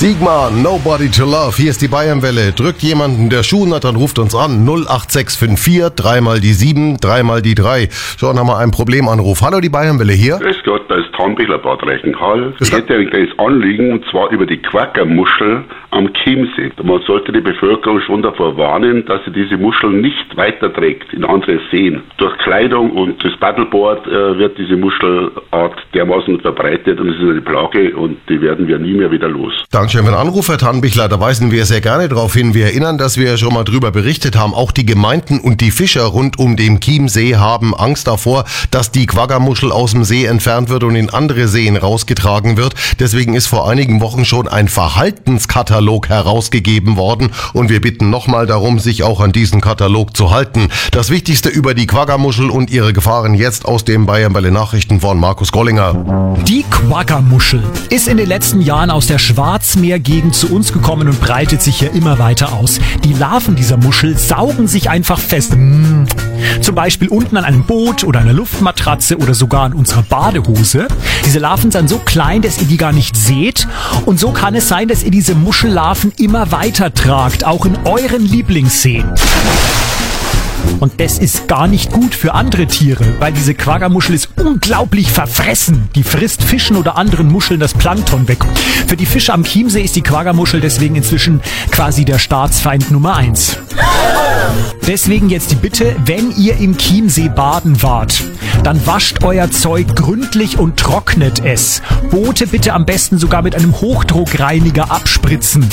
Sigmar, Nobody to Love, hier ist die Bayernwelle. Drückt jemanden der Schuh, dann ruft uns an. 08654, 3 mal die 7, 3 mal die 3. Schon haben wir einen Problemanruf. Hallo, die Bayernwelle hier. Grüß Gott, da ist Tarnbichler Bad Reichenhall. Ich hätte ein kleines Anliegen, und zwar über die Quackermuschel am Chiemsee. Man sollte die Bevölkerung schon davor warnen, dass sie diese Muschel nicht weiterträgt in andere Seen. Durch Kleidung und das Paddleboard wird diese Muschelart dermaßen verbreitet und es ist eine Plage und die werden wir nie mehr wieder los. Dankeschön für den Anruf, Herr Tarnbichler. Da weisen wir sehr gerne darauf hin. Wir erinnern, dass wir schon mal drüber berichtet haben. Auch die Gemeinden und die Fischer rund um den Chiemsee haben Angst davor, dass die Quaggermuschel aus dem See entfernt wird und in andere Seen rausgetragen wird. Deswegen ist vor einigen Wochen schon ein Verhaltenskatalog herausgegeben worden und wir bitten nochmal darum, sich auch an diesen Katalog zu halten. Das Wichtigste über die Quaggermuschel und ihre Gefahren jetzt aus dem Bayernwelle Nachrichten von Markus Gollinger. Die Quaggermuschel ist in den letzten Jahren aus der Schwarzmeergegend zu uns gekommen und breitet sich hier immer weiter aus. Die Larven dieser Muschel saugen sich einfach fest. Zum Beispiel unten an einem Boot oder einer Luftmatratze oder sogar an unserer Badehose. Diese Larven sind so klein, dass ihr die gar nicht seht. Und so kann es sein, dass ihr diese Muschellarven immer weiter tragt, auch in euren Lieblingsseen. Und das ist gar nicht gut für andere Tiere, weil diese Quaggermuschel ist unglaublich verfressen. Die frisst Fischen oder anderen Muscheln das Plankton weg. Für die Fische am Chiemsee ist die Quaggermuschel deswegen inzwischen quasi der Staatsfeind Nummer 1. Deswegen jetzt die Bitte, wenn ihr im Chiemsee baden wart, dann wascht euer Zeug gründlich und trocknet es. Boote bitte am besten sogar mit einem Hochdruckreiniger abspritzen.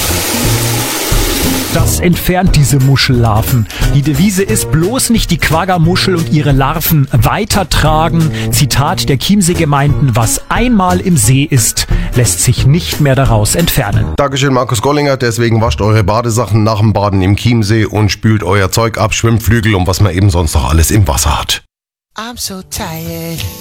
Das entfernt diese Muschellarven. Die Devise ist bloß nicht die Quaggermuschel und ihre Larven weitertragen. Zitat der Chiemsee-Gemeinden: Was einmal im See ist, lässt sich nicht mehr daraus entfernen. Dankeschön, Markus Gollinger. Deswegen wascht eure Badesachen nach dem Baden im Chiemsee und spült euer Zeug ab, Schwimmflügel und was man eben sonst noch alles im Wasser hat. I'm so tired.